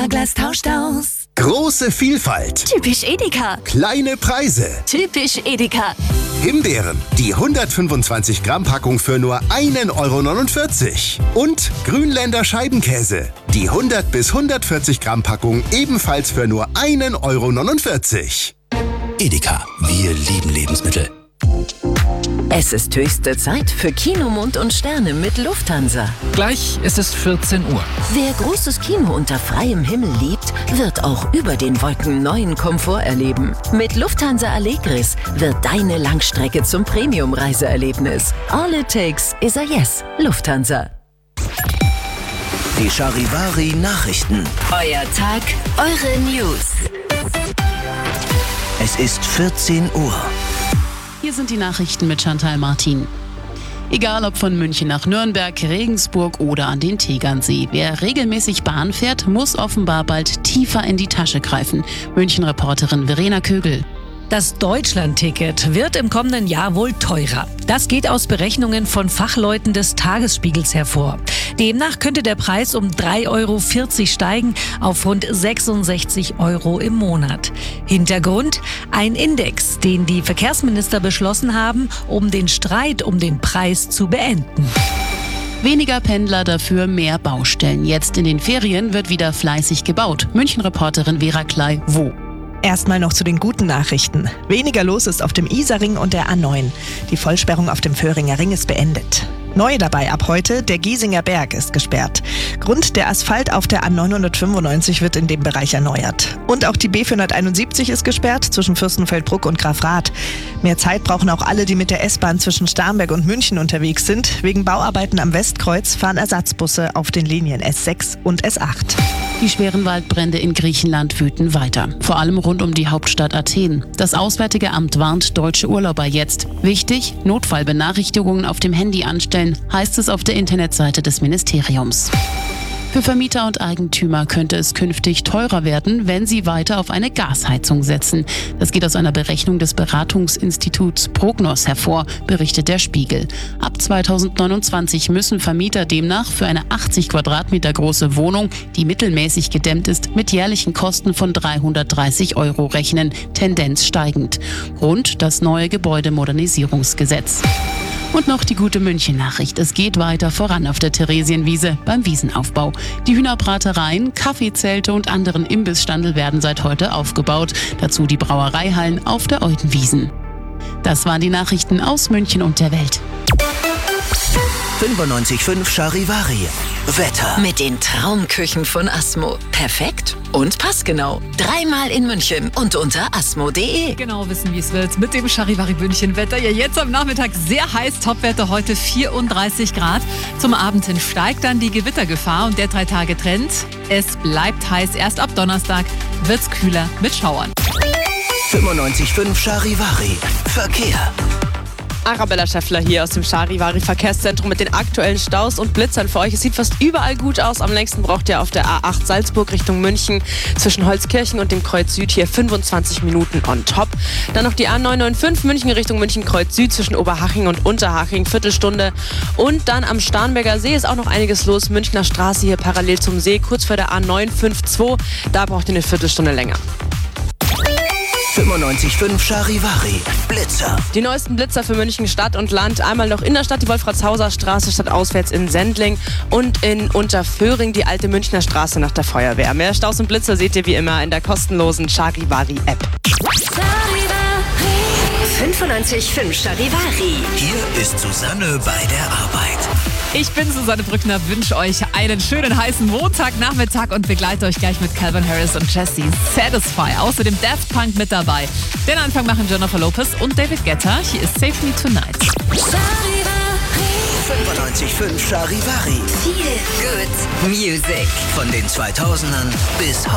Carglass tauscht aus. Große Vielfalt, Typisch Edeka. kleine Preise. Typisch Edeka. Himbeeren, die 125 Gramm Packung für nur 1,49 €. Und Grünländer Scheibenkäse, die 100 bis 140 Gramm Packung ebenfalls für nur 1,49 €. Edeka, wir lieben Lebensmittel. Es ist höchste Zeit für Kino, Mond und Sterne mit Lufthansa. Gleich ist es 14 Uhr. Wer großes Kino unter freiem Himmel liebt, wird auch über den Wolken neuen Komfort erleben. Mit Lufthansa Allegris wird deine Langstrecke zum Premium-Reiseerlebnis. All it takes is a yes. Lufthansa. Die Charivari-Nachrichten. Euer Tag, eure News. Es ist 14 Uhr. Hier sind die Nachrichten mit Chantal Martin. Egal ob von München nach Nürnberg, Regensburg oder an den Tegernsee. Wer regelmäßig Bahn fährt, muss offenbar bald tiefer in die Tasche greifen. München-Reporterin Verena Kögel. Das Deutschland-Ticket wird im kommenden Jahr wohl teurer. Das geht aus Berechnungen von Fachleuten des Tagesspiegels hervor. Demnach könnte der Preis um 3,40 € steigen auf rund 66 € im Monat. Hintergrund: ein Index, den die Verkehrsminister beschlossen haben, um den Streit um den Preis zu beenden. Weniger Pendler, dafür mehr Baustellen. Jetzt in den Ferien wird wieder fleißig gebaut. München-Reporterin Vera Klei, wo? Erstmal noch zu den guten Nachrichten. Weniger los ist auf dem Isarring und der A9. Die Vollsperrung auf dem Vöhringer Ring ist beendet. Neu dabei ab heute, der Giesinger Berg ist gesperrt. Grund: der Asphalt auf der A995 wird in dem Bereich erneuert. Und auch die B471 ist gesperrt zwischen Fürstenfeldbruck und Grafrath. Mehr Zeit brauchen auch alle, die mit der S-Bahn zwischen Starnberg und München unterwegs sind. Wegen Bauarbeiten am Westkreuz fahren Ersatzbusse auf den Linien S6 und S8. Die schweren Waldbrände in Griechenland wüten weiter. Vor allem rund um die Hauptstadt Athen. Das Auswärtige Amt warnt deutsche Urlauber jetzt. Wichtig: Notfallbenachrichtigungen auf dem Handy anstellen, heißt es auf der Internetseite des Ministeriums. Für Vermieter und Eigentümer könnte es künftig teurer werden, wenn sie weiter auf eine Gasheizung setzen. Das geht aus einer Berechnung des Beratungsinstituts Prognos hervor, berichtet der Spiegel. Ab 2029 müssen Vermieter demnach für eine 80 Quadratmeter große Wohnung, die mittelmäßig gedämmt ist, mit jährlichen Kosten von 330 € rechnen, Tendenz steigend. Rund das neue Gebäudemodernisierungsgesetz. Und noch die gute München-Nachricht. Es geht weiter voran auf der Theresienwiese beim Wiesenaufbau. Die Hühnerbratereien, Kaffeezelte und anderen Imbissstandel werden seit heute aufgebaut. Dazu die Brauereihallen auf der Eudenwiesen. Das waren die Nachrichten aus München und der Welt. 95.5 Charivari. Wetter. Mit den Traumküchen von Asmo. Perfekt und passgenau. 3-mal in München und unter asmo.de. Genau wissen, wie es wird mit dem Charivari München Wetter. Ja, jetzt am Nachmittag sehr heiß, Topwetter heute 34 Grad. Zum Abend hin steigt dann die Gewittergefahr und der 3-Tage-Trend. Es bleibt heiß, erst ab Donnerstag wird's kühler mit Schauern. 95.5 Charivari. Verkehr. Arabella Schäffler hier aus dem Charivari Verkehrszentrum mit den aktuellen Staus und Blitzern für euch. Es sieht fast überall gut aus. Am längsten braucht ihr auf der A8 Salzburg Richtung München zwischen Holzkirchen und dem Kreuz Süd hier 25 Minuten on top. Dann noch die A995 München Richtung München Kreuz Süd zwischen Oberhaching und Unterhaching, Viertelstunde. Und dann am Starnberger See ist auch noch einiges los. Münchner Straße hier parallel zum See, kurz vor der A952. Da braucht ihr eine Viertelstunde länger. 95.5 Charivari. Blitzer. Die neuesten Blitzer für München Stadt und Land. Einmal noch in der Stadt die Wolfratshauser Straße stadtauswärts in Sendling und in Unterföhring die alte Münchner Straße nach der Feuerwehr. Mehr Staus und Blitzer seht ihr wie immer in der kostenlosen Charivari App. 95.5 Charivari. Hier ist Susanne bei der Arbeit. Ich bin Susanne Brückner, wünsche euch einen schönen heißen Montagnachmittag und begleite euch gleich mit Calvin Harris und Jessie. Satisfy. Außerdem Daft Punk mit dabei. Den Anfang machen Jennifer Lopez und David Guetta. Hier ist Save Me Tonight. 95.5 Charivari. Feel good music. Von den 2000ern bis heute.